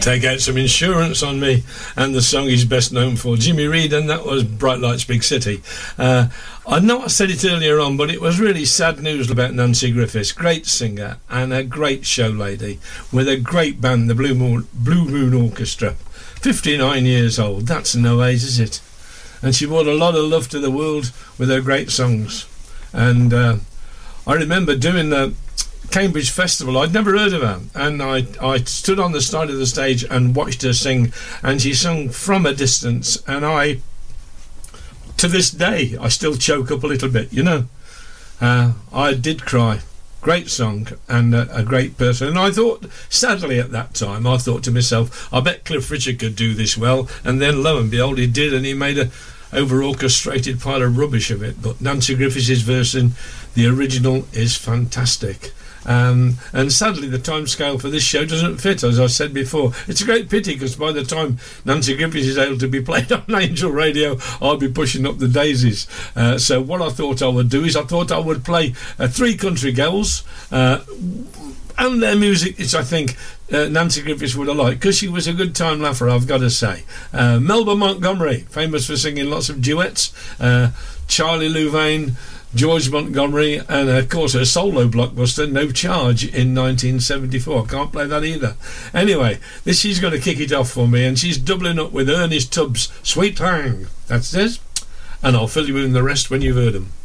Take out some insurance on me, and the song he's best known for, Jimmy Reed, and that was Bright Lights Big City. I know I said it earlier on, but it was really sad news about Nanci Griffiths. Great singer and a great show lady with a great band, the Blue Moon Orchestra. 59 years old, that's no age, is it? And she brought a lot of love to the world with her great songs. And I remember doing the Cambridge Festival. I'd never heard of her, and I stood on the side of the stage and watched her sing, and she sung From a Distance, and to this day I still choke up a little bit, you know. I did cry. Great song, and a great person. And I thought, sadly at that time, I thought to myself, I bet Cliff Richard could do this well, and then lo and behold he did, and he made a over-orchestrated pile of rubbish of it. But Nanci Griffiths' version, the original, is fantastic. And sadly the time scale for this show doesn't fit, as I said before. It's a great pity, because by the time Nanci Griffiths is able to be played on Angel Radio, I'll be pushing up the daisies. So what I thought I would do is I thought I would play 3 country girls and their music, which I think Nanci Griffiths would have liked, because she was a good time laugher, I've got to say. Melba Montgomery, famous for singing lots of duets, Charlie Louvain, George Montgomery, and of course her solo blockbuster No Charge in 1974. Can't play that either. Anyway, she's going to kick it off for me, and she's doubling up with Ernest Tubbs' Sweet Tang. That's this, and I'll fill you in the rest when you've heard them.